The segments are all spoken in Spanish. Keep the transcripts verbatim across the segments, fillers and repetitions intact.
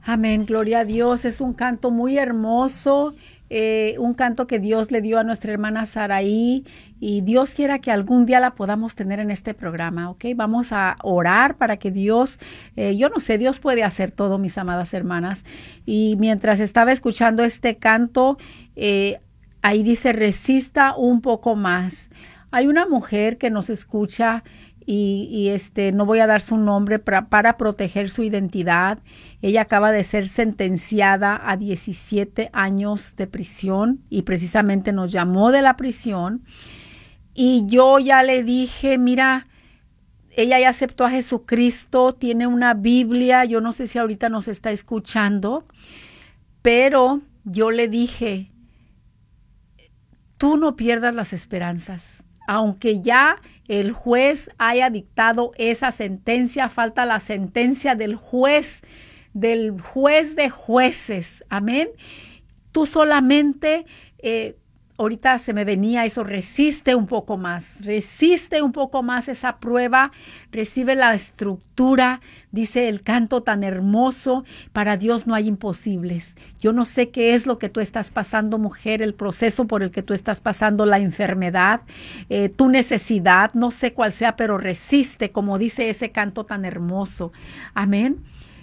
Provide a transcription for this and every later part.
Amén, gloria a Dios. Es un canto muy hermoso, eh, un canto que Dios le dio a nuestra hermana Saraí y Dios quiera que algún día la podamos tener en este programa, ¿ok? Vamos a orar para que Dios, eh, yo no sé, Dios puede hacer todo, mis amadas hermanas. Y mientras estaba escuchando este canto, eh, ahí dice, resista un poco más. Hay una mujer que nos escucha y, y este, no voy a dar su nombre para, para proteger su identidad. Ella acaba de ser sentenciada a diecisiete años de prisión y precisamente nos llamó de la prisión. Y yo ya le dije, mira, ella ya aceptó a Jesucristo, tiene una Biblia, yo no sé si ahorita nos está escuchando, pero yo le dije, tú no pierdas las esperanzas. Aunque ya el juez haya dictado esa sentencia, falta la sentencia del juez, del juez de jueces. Amén. Tú solamente, eh, ahorita se me venía eso, resiste un poco más, resiste un poco más esa prueba, recibe la estructura, dice el canto tan hermoso, para Dios no hay imposibles. Yo no sé qué es lo que tú estás pasando, mujer, el proceso por el que tú estás pasando, la enfermedad, eh, tu necesidad, no sé cuál sea, pero resiste, como dice ese canto tan hermoso. Amén.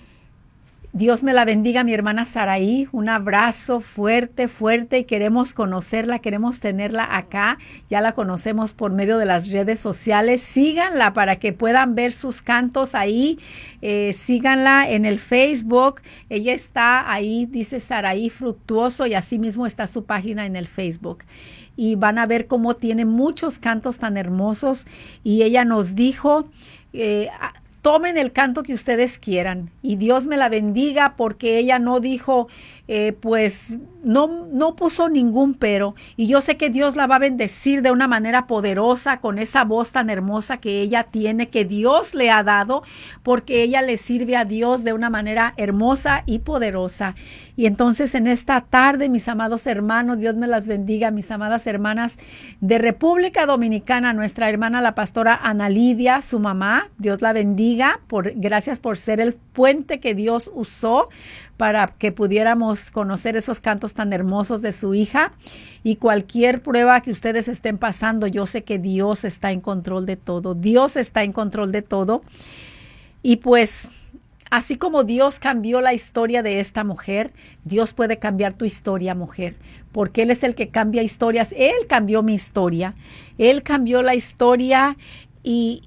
Dios me la bendiga, mi hermana Saraí. Un abrazo fuerte, fuerte y queremos conocerla, queremos tenerla acá. Ya la conocemos por medio de las redes sociales. Síganla para que puedan ver sus cantos ahí. Eh, síganla en el Facebook. Ella está ahí, dice Saraí Fructuoso y así mismo está su página en el Facebook. Y van a ver cómo tiene muchos cantos tan hermosos. Y ella nos dijo... Eh, tomen el canto que ustedes quieran y Dios me la bendiga porque ella no dijo, eh, pues no, no puso ningún pero y yo sé que Dios la va a bendecir de una manera poderosa con esa voz tan hermosa que ella tiene, que Dios le ha dado porque ella le sirve a Dios de una manera hermosa y poderosa. Y entonces en esta tarde, mis amados hermanos, Dios me las bendiga, mis amadas hermanas de República Dominicana, nuestra hermana la pastora Ana Lidia, su mamá, Dios la bendiga, por, gracias por ser el puente que Dios usó para que pudiéramos conocer esos cantos tan hermosos de su hija. Y cualquier prueba que ustedes estén pasando, yo sé que Dios está en control de todo, Dios está en control de todo. Y pues... así como Dios cambió la historia de esta mujer, Dios puede cambiar tu historia, mujer, porque Él es el que cambia historias. Él cambió mi historia, Él cambió la historia y,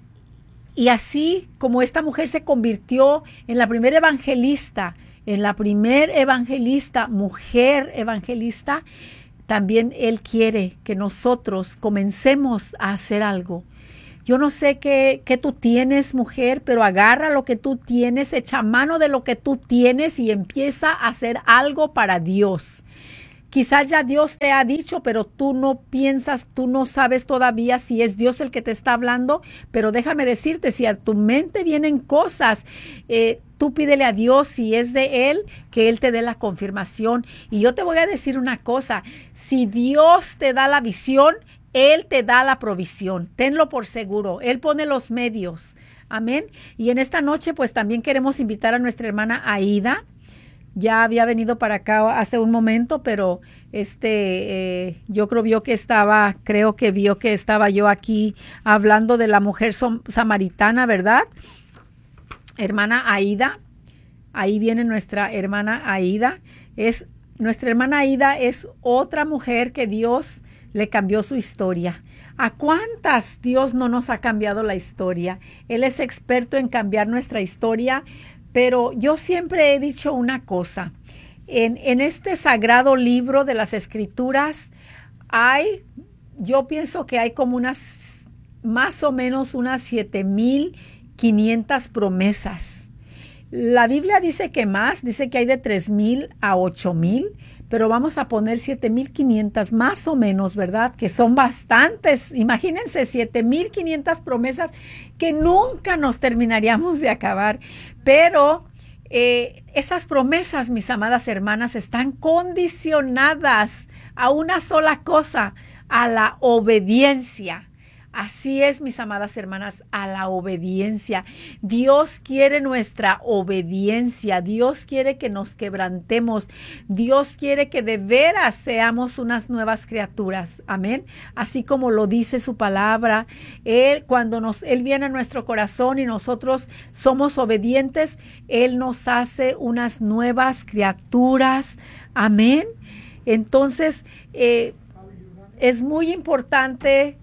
y así como esta mujer se convirtió en la primera evangelista, en la primera evangelista, mujer evangelista, también Él quiere que nosotros comencemos a hacer algo. Yo no sé qué, qué tú tienes, mujer, pero agarra lo que tú tienes, echa mano de lo que tú tienes y empieza a hacer algo para Dios. Quizás ya Dios te ha dicho, pero tú no piensas, tú no sabes todavía si es Dios el que te está hablando, pero déjame decirte, si a tu mente vienen cosas, eh, tú pídele a Dios si es de Él, que Él te dé la confirmación. Y yo te voy a decir una cosa, si Dios te da la visión, Él te da la provisión, tenlo por seguro, Él pone los medios, amén. Y en esta noche pues también queremos invitar a nuestra hermana Aida, ya había venido para acá hace un momento, pero este, eh, yo creo vio que estaba, creo que vio que estaba yo aquí hablando de la mujer som- samaritana, ¿verdad? Hermana Aida, ahí viene nuestra hermana Aida, es, nuestra hermana Aida es otra mujer que Dios le cambió su historia. ¿A cuántas Dios no nos ha cambiado la historia? Él es experto en cambiar nuestra historia, pero yo siempre he dicho una cosa. En, en este sagrado libro de las Escrituras hay, yo pienso que hay como unas, más o menos unas siete mil quinientas promesas. La Biblia dice que más, dice que hay de tres mil a ocho mil, pero vamos a poner siete mil quinientas más o menos, ¿verdad? Que son bastantes. Imagínense siete mil quinientas promesas que nunca nos terminaríamos de acabar. Pero eh, esas promesas, mis amadas hermanas, están condicionadas a una sola cosa, a la obediencia. Así es, mis amadas hermanas, a la obediencia. Dios quiere nuestra obediencia. Dios quiere que nos quebrantemos. Dios quiere que de veras seamos unas nuevas criaturas. Amén. Así como lo dice su palabra. Él, cuando nos, Él viene a nuestro corazón y nosotros somos obedientes, Él nos hace unas nuevas criaturas. Amén. Entonces, eh, es muy importante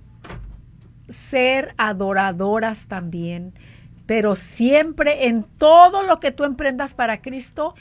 ser adoradoras también, pero siempre en todo lo que tú emprendas para Cristo,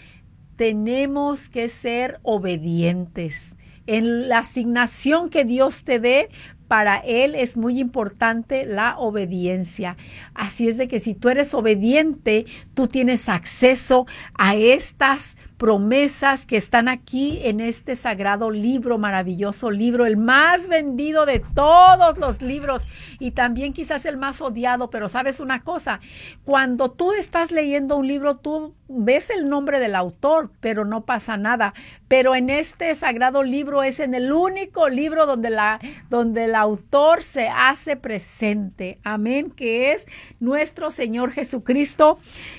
tenemos que ser obedientes. En la asignación que Dios te dé, para Él es muy importante la obediencia. Así es de que si tú eres obediente, tú tienes acceso a estas promesas que están aquí en este sagrado libro, maravilloso libro, el más vendido de todos los libros y también quizás el más odiado. Pero sabes una cosa, cuando tú estás leyendo un libro, tú ves el nombre del autor, pero no pasa nada. Pero en este sagrado libro es en el único libro donde, la, donde el autor se hace presente. Amén, que es nuestro Señor Jesucristo.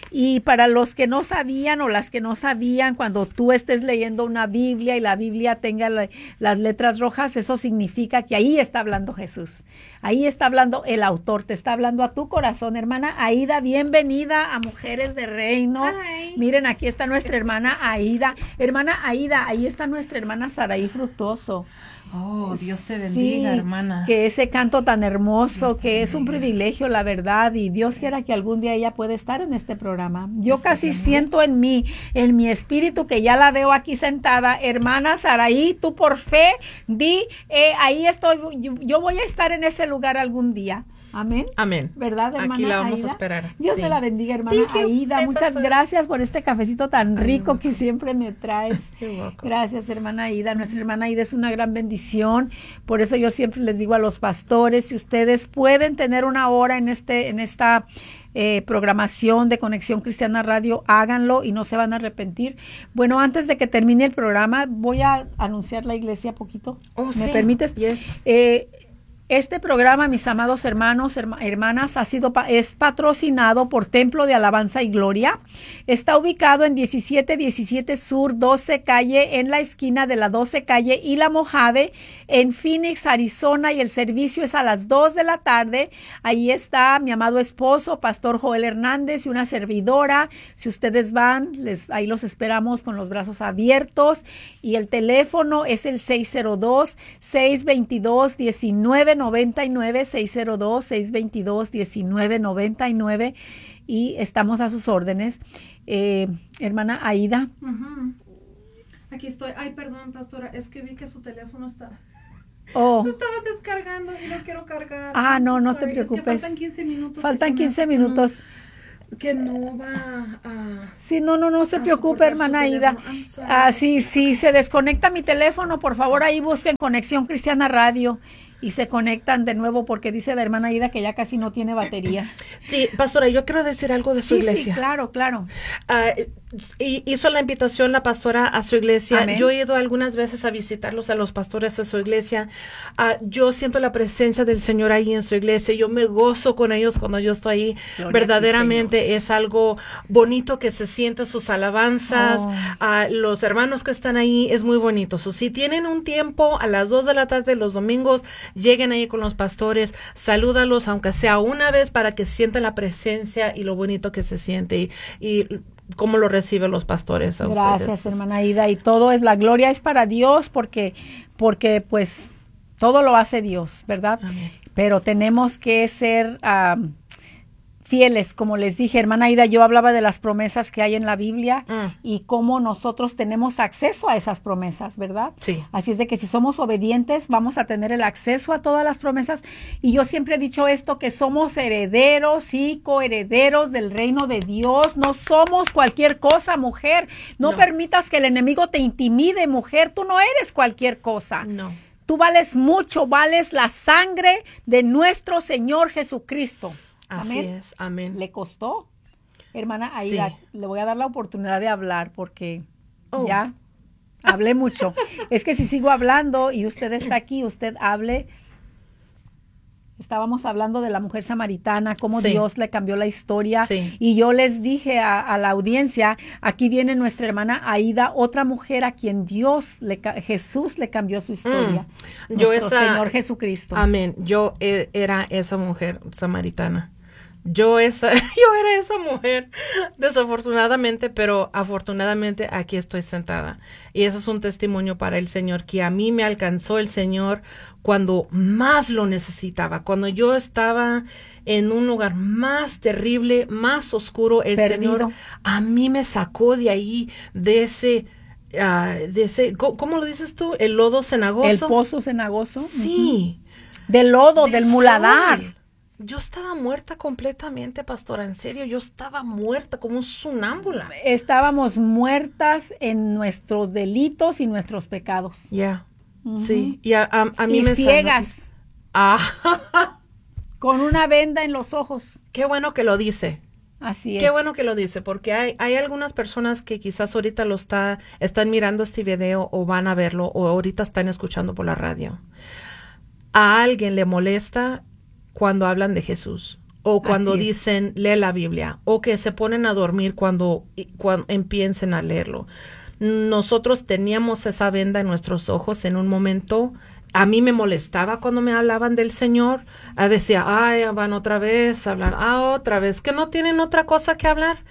Y para los que no sabían o las que no sabían, cuando tú estés leyendo una Biblia y la Biblia tenga la, las letras rojas, eso significa que ahí está hablando Jesús. Ahí está hablando el autor, te está hablando a tu corazón, hermana Aida. Bienvenida a Mujeres de Reino. Hi. Miren, aquí está nuestra hermana Aida. Hermana Aida, ahí está nuestra hermana Saraí Fructuoso. Oh, Dios te bendiga, sí, hermana. Que ese canto tan hermoso, que bendiga. Es un privilegio, la verdad, y Dios quiera que algún día ella pueda estar en este programa. Yo Dios casi siento en mí, en mi espíritu, que ya la veo aquí sentada. Hermana Saraí, tú por fe, di, eh, ahí estoy, yo, yo voy a estar en ese lugar algún día. Amén. Amén. ¿Verdad, hermana Aquí la vamos Aida? a esperar. Dios sí. me la bendiga, hermana Aida. Hey, Muchas pastor. gracias por este cafecito tan rico Ay, que siempre me traes. Gracias, hermana Aida. Nuestra hermana Aida es una gran bendición. Por eso yo siempre les digo a los pastores, si ustedes pueden tener una hora en este, en esta eh, programación de Conexión Cristiana Radio, háganlo y no se van a arrepentir. Bueno, antes de que termine el programa, voy a anunciar la iglesia poquito. Oh, ¿Me sí. permites? Yes. Eh, Este programa, mis amados hermanos, herma, hermanas, ha sido es patrocinado por Templo de Alabanza y Gloria. Está ubicado en diecisiete diecisiete Sur doce Calle, en la esquina de la doce Calle y la Mojave, en Phoenix, Arizona, y el servicio es a las dos de la tarde. Ahí está mi amado esposo, Pastor Joel Hernández, y una servidora. Si ustedes van, les, ahí los esperamos con los brazos abiertos. Y el teléfono es el seis cero dos, seis dos dos, uno nueve noventa y nueve, seis cero dos, seis dos dos, uno nueve noventa y nueve, y estamos a sus órdenes. Eh, hermana Aida. Uh-huh. Aquí estoy. Ay, perdón, pastora, es que vi que su teléfono está... Oh. Se estaba descargando y no quiero cargar. Ah, I'm no, so no sorry. te preocupes. Es que faltan quince minutos. Faltan quince minutos. Que no va a... Sí, no, no, no se preocupe, hermana Aida. Ah, sí, sí, se desconecta mi teléfono, por favor, ahí busquen Conexión Cristiana Radio y se conectan de nuevo, porque dice la hermana Aida que ya casi no tiene batería. Sí, pastora, yo quiero decir algo de su sí, iglesia. Sí, claro, claro. Uh, y hizo la invitación la pastora a su iglesia. Amén. Yo he ido algunas veces a visitarlos a los pastores de su iglesia. Uh, yo siento la presencia del Señor ahí en su iglesia. Yo me gozo con ellos cuando yo estoy ahí. Gloria Verdaderamente es algo bonito que se siente sus alabanzas. Oh. Uh, los hermanos que están ahí, es muy bonito. So, si tienen un tiempo a las dos de la tarde los domingos, lleguen ahí con los pastores, salúdalos, aunque sea una vez, para que sientan la presencia y lo bonito que se siente y, y cómo lo reciben los pastores a Gracias, ustedes. hermana Aida. Y todo es, la gloria es para Dios, porque, porque pues todo lo hace Dios, ¿verdad? Amén. Pero tenemos que ser um, fieles, como les dije, hermana Aida. Yo hablaba de las promesas que hay en la Biblia mm. y cómo nosotros tenemos acceso a esas promesas, ¿verdad? Sí. Así es de que si somos obedientes, vamos a tener el acceso a todas las promesas. Y yo siempre he dicho esto, que somos herederos y coherederos del reino de Dios. No somos cualquier cosa, mujer. No, no permitas que el enemigo te intimide, mujer. Tú no eres cualquier cosa. No. Tú vales mucho, vales la sangre de nuestro Señor Jesucristo. Así Amén. es, amén. Le costó, hermana Aida, sí. Le voy a dar la oportunidad de hablar, porque oh. ya hablé mucho. Es que si sigo hablando y usted está aquí, usted hable. Estábamos hablando de la mujer samaritana, cómo Sí. Dios le cambió la historia. Sí. Y yo les dije a, a la audiencia, aquí viene nuestra hermana Aida, otra mujer a quien Dios, le, ca- Jesús le cambió su historia. Mm. Yo Nuestro esa- Señor Jesucristo. Amén. Yo eh, era esa mujer samaritana. Yo esa, yo era esa mujer, desafortunadamente, pero afortunadamente aquí estoy sentada. Y eso es un testimonio para el Señor, que a mí me alcanzó el Señor cuando más lo necesitaba, cuando yo estaba en un lugar más terrible, más oscuro, el Perdido. Señor a mí me sacó de ahí, de ese, ah, de ese, ¿cómo, cómo lo dices tú? El lodo cenagoso. El pozo cenagoso. Sí. Del lodo, del, Del muladar. sol. Yo estaba muerta completamente, pastora, en serio, yo estaba muerta como un sonámbula. Estábamos muertas en nuestros delitos y nuestros pecados. Ya, Ujú. sí, y a, a- a mí Y me sanó. ciegas, Ah, con una venda en los ojos. qué bueno que lo dice. Así es. Qué bueno que lo dice, porque hay, hay algunas personas que quizás ahorita lo está, están mirando este video o van a verlo o ahorita están escuchando por la radio. A alguien le molesta cuando hablan de Jesús o cuando Así es. dicen lee la Biblia o que se ponen a dormir cuando, cuando empiecen a leerlo. Nosotros teníamos esa venda en nuestros ojos en un momento. A mí me molestaba cuando me hablaban del Señor. Ah, decía, ay, van otra vez a hablar, ah, otra vez, que no tienen otra cosa que hablar.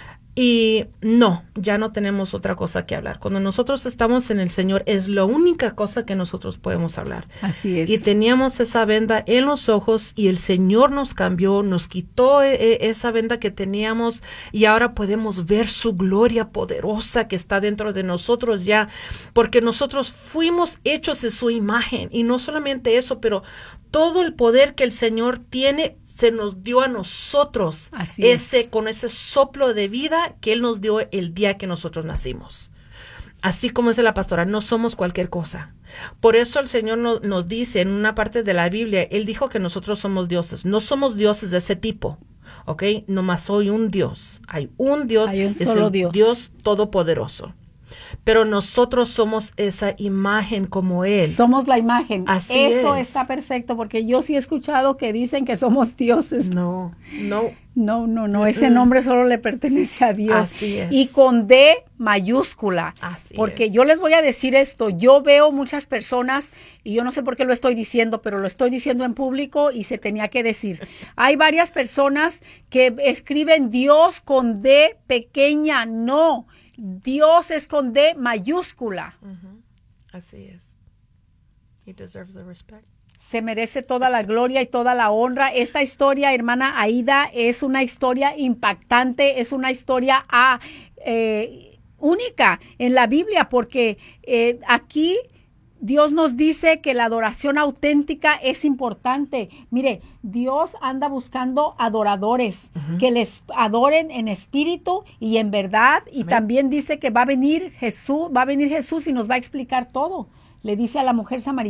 Y no, ya no tenemos otra cosa que hablar. Cuando nosotros estamos en el Señor, es la única cosa que nosotros podemos hablar. Así es. Y teníamos esa venda en los ojos y el Señor nos cambió, nos quitó eh, esa venda que teníamos y ahora podemos ver su gloria poderosa que está dentro de nosotros ya, porque nosotros fuimos hechos en su imagen y no solamente eso, pero todo el poder que el Señor tiene se nos dio a nosotros. Así ese es. con ese soplo de vida que Él nos dio el día que nosotros nacimos. Así como dice la pastora, no somos cualquier cosa. Por eso el Señor no, nos dice en una parte de la Biblia, Él dijo que nosotros somos dioses. No somos dioses de ese tipo, ¿ok? Nomás soy un Dios. Hay un Dios, Hay un es solo el Dios. Dios todopoderoso. Pero nosotros somos esa imagen como Él. Somos la imagen. Así Eso es. está perfecto, porque yo sí he escuchado que dicen que somos dioses. No, no. No, no, no, ese nombre solo le pertenece a Dios. Así es. Y con D mayúscula. Así porque es. yo les voy a decir esto, yo veo muchas personas, y yo no sé por qué lo estoy diciendo, pero lo estoy diciendo en público y se tenía que decir. Hay varias personas que escriben Dios con D pequeña, no. Dios es con D mayúscula. Ujú. Así es. He deserves the respect. Se merece toda la gloria y toda la honra. Esta historia, hermana Aida, es una historia impactante, es una historia ah, eh, única en la Biblia, porque eh, aquí Dios nos dice que la adoración auténtica es importante. Mire, Dios anda buscando adoradores uh-huh. que les adoren en espíritu y en verdad. Y Amén. También dice que va a venir Jesús, va a venir Jesús y nos va a explicar todo. Le dice a la mujer samaritana.